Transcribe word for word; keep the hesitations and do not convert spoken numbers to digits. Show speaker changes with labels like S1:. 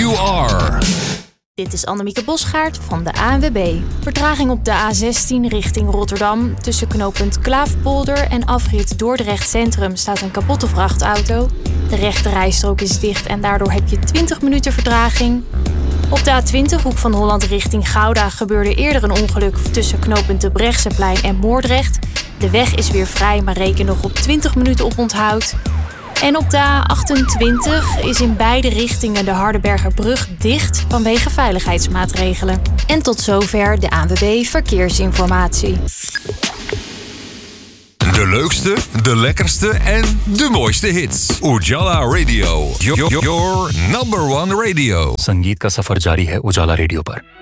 S1: you are.
S2: Dit is Annemieke Bosgaard van de A N W B. Vertraging op de A zestien richting Rotterdam. Tussen knooppunt Klaafpolder en afrit Dordrecht Centrum staat een kapotte vrachtauto. De rechte rijstrook is dicht en daardoor heb je twintig minuten vertraging. Op de A twintig, hoek van Holland richting Gouda, gebeurde eerder een ongeluk tussen knooppunt de Brechtseplein en Moordrecht. De weg is weer vrij, maar reken nog op twintig minuten op onthoud. En op de A achtentwintig is in beide richtingen de Hardenbergerbrug dicht vanwege veiligheidsmaatregelen. En tot zover de A N W B Verkeersinformatie.
S1: De leukste, de lekkerste en de mooiste hits. Ujala Radio. Your, your number one radio.
S3: संगीत का सफर जारी है उजाला रेडियो पर।